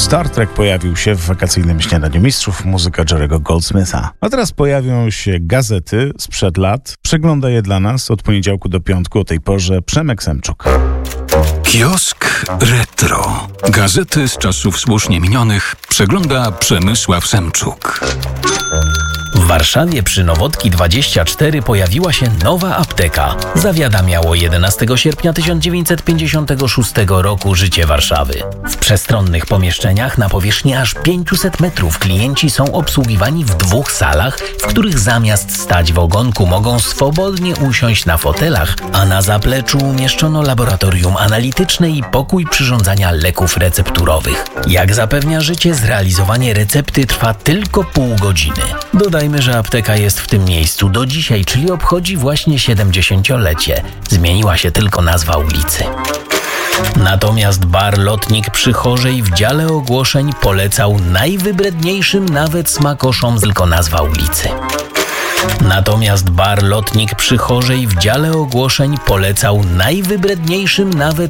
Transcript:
Star Trek pojawił się w wakacyjnym śniadaniu mistrzów, muzyka Jerry'ego Goldsmitha. A teraz pojawią się gazety sprzed lat. Przegląda je dla nas od poniedziałku do piątku o tej porze Przemek Semczuk. Kiosk Retro. Gazety z czasów słusznie minionych przegląda Przemysław Semczuk. W Warszawie przy Nowotki 24 pojawiła się nowa apteka. Zawiada miało 11 sierpnia 1956 roku życie Warszawy. W przestronnych pomieszczeniach na powierzchni aż 500 metrów klienci są obsługiwani w 2 salach, w których zamiast stać w ogonku mogą swobodnie usiąść na fotelach, a na zapleczu umieszczono laboratorium analityczne i pokój przyrządzania leków recepturowych. Jak zapewnia życie, zrealizowanie recepty trwa tylko pół godziny. Dodajmy, że apteka jest w tym miejscu do dzisiaj, czyli obchodzi właśnie 70-lecie. Zmieniła się tylko nazwa ulicy. Natomiast bar Lotnik przy Chorzej w dziale ogłoszeń polecał najwybredniejszym nawet smakoszom tylko nazwa ulicy. Natomiast bar Lotnik przy Chorzej w dziale ogłoszeń polecał najwybredniejszym nawet